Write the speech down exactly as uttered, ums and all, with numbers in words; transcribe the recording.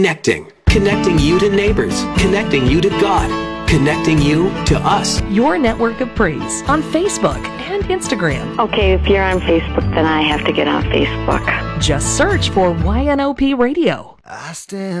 Connecting. Connecting you to neighbors. Connecting you to God. Connecting you to us. Your network of praise on Facebook and Instagram. Okay, if you're on Facebook, then I have to get on Facebook. Just search for Y N O P Radio. I stand